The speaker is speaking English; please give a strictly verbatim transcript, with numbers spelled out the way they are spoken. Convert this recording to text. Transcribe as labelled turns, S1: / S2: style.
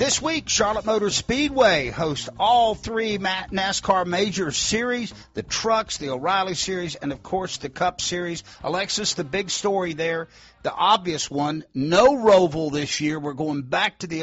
S1: This week, Charlotte Motor Speedway hosts all three NASCAR Major Series, the Trucks, the O'Reilly Series, and, of course, the Cup Series. Alexis, the big story there, the obvious one, no Roval this year. We're going back to the